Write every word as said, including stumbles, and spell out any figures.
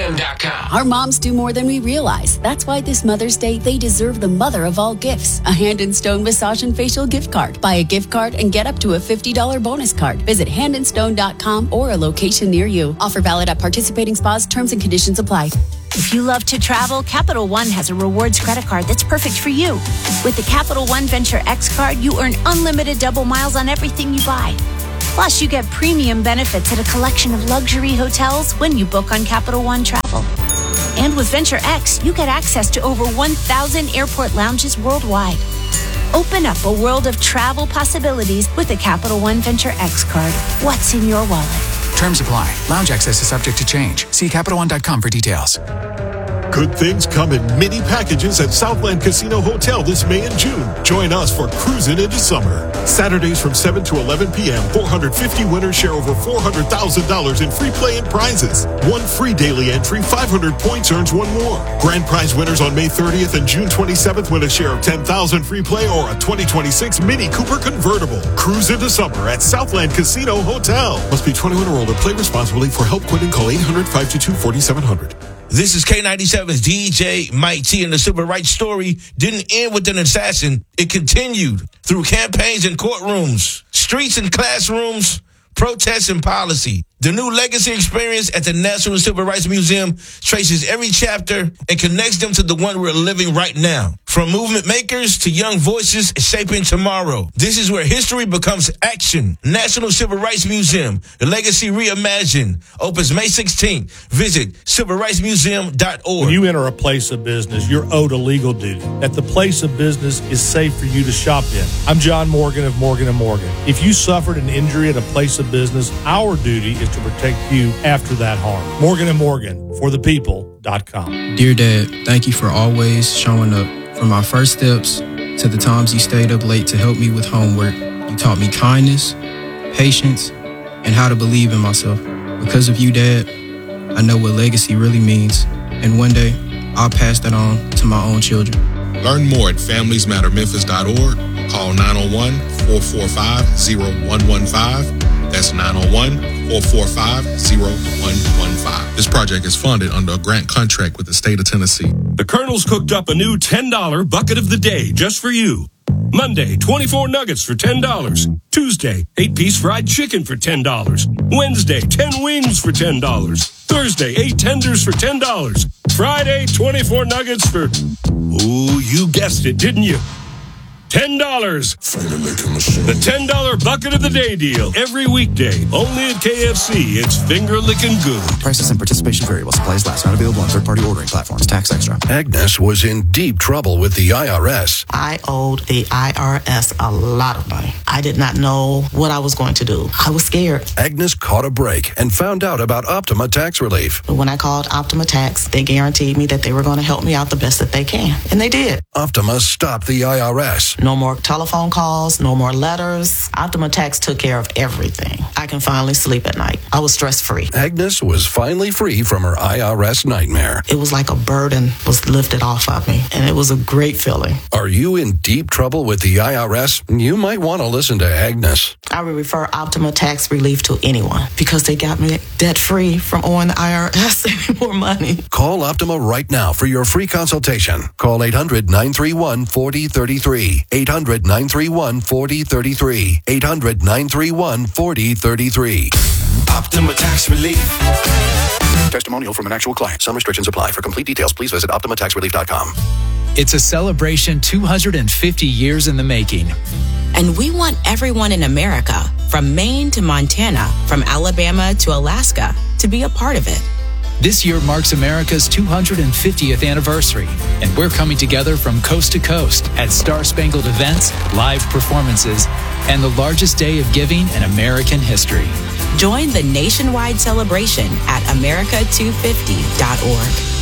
M dot com. Our moms do more than we realize. That's why this Mother's Day, they deserve the mother of all gifts. A Hand and Stone massage and facial gift card. Buy a gift card and get up to a fifty dollars bonus card. Visit hand and stone dot com or a location near you. Offer valid at participating spas. Terms and conditions apply. If you love to travel, Capital One has a rewards credit card that's perfect for you. With the Capital One Venture X card, you earn unlimited double miles on everything you buy. Plus, you get premium benefits at a collection of luxury hotels when you book on Capital One Travel. And with Venture X, you get access to over one thousand airport lounges worldwide. Open up a world of travel possibilities with the Capital One Venture X card. What's in your wallet? Terms apply. Lounge access is subject to change. See Capital One dot com for details. Good things come in mini packages at Southland Casino Hotel this May and June. Join us for Cruising into Summer. Saturdays from seven to eleven p.m., four hundred fifty winners share over four hundred thousand dollars in free play and prizes. One free daily entry, five hundred points earns one more. Grand prize winners on May thirtieth and June twenty-seventh win a share of ten thousand dollars free play or a twenty twenty-six Mini Cooper convertible. Cruise into summer at Southland Casino Hotel. Must be twenty-one or older. Play responsibly. For help quitting, call eight hundred, five two two, four seven zero zero. This is K ninety-seven's D J Mike T, and the civil rights story didn't end with an assassin. It continued through campaigns and courtrooms, streets and classrooms, protests and policy. The new Legacy Experience at the National Civil Rights Museum traces every chapter and connects them to the one we're living right now. From movement makers to young voices shaping tomorrow. This is where history becomes action. National Civil Rights Museum, the Legacy Reimagined, opens May sixteenth. Visit civil rights museum dot org. When you enter a place of business, you're owed a legal duty. That the place of business is safe for you to shop in. I'm John Morgan of Morgan and Morgan. If you suffered an injury at a place of business, our duty is to protect you after that harm. Morgan and Morgan, for the people dot com. Dear Dad, thank you for always showing up. From my first steps to the times you stayed up late to help me with homework, you taught me kindness, patience, and how to believe in myself. Because of you, Dad, I know what legacy really means, and one day I'll pass that on to my own children. Learn more at families matter memphis dot org. Call nine oh one, four four five, oh one one five. That's nine oh one, four four five, oh one one five. This project is funded under a grant contract with the state of Tennessee. The Colonel's cooked up a new ten dollars bucket of the day just for you. Monday, twenty-four nuggets for ten dollars. Tuesday, eight-piece fried chicken for ten dollars. Wednesday, ten wings for ten dollars. Thursday, eight tenders for ten dollars. Friday, twenty-four nuggets for... Ooh, you guessed it, didn't you? ten dollars. The ten dollars bucket of the day deal. Every weekday. Only at K F C. It's finger licking good. Prices and participation vary while supplies last. Not available on third-party ordering platforms. Tax extra. Agnes was in deep trouble with the I R S. I owed the I R S a lot of money. I did not know what I was going to do. I was scared. Agnes caught a break and found out about Optima Tax Relief. But when I called Optima Tax, they guaranteed me that they were going to help me out the best that they can. And they did. Optima stopped the I R S. No more telephone calls, no more letters. Optima Tax took care of everything. I can finally sleep at night. I was stress-free. Agnes was finally free from her I R S nightmare. It was like a burden was lifted off of me, and it was a great feeling. Are you in deep trouble with the I R S? You might want to listen to Agnes. I would refer Optima Tax Relief to anyone because they got me debt-free from owing the I R S any more money. Call Optima right now for your free consultation. Call eight hundred, nine three one, four oh three three. eight hundred, nine three one, four oh three three. eight hundred, nine three one, four oh three three. Optima Tax Relief. Testimonial from an actual client. Some restrictions apply. For complete details, please visit optima tax relief dot com. It's a celebration two hundred fifty years in the making. And we want everyone in America, from Maine to Montana, from Alabama to Alaska, to be a part of it. This year marks America's two hundred fiftieth anniversary, and we're coming together from coast to coast at Star-Spangled events, live performances, and the largest day of giving in American history. Join the nationwide celebration at america two fifty dot org.